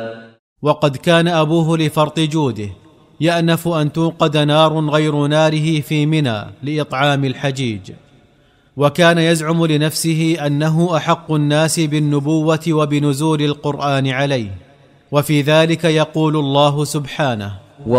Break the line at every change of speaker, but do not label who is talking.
وقد كان أبوه لفرط جوده يأنف أن توقد نار غير ناره في منى لإطعام الحجيج، وكان يزعم لنفسه أنه أحق الناس بالنبوة وبنزول القرآن عليه. وفي ذلك يقول الله سبحانه: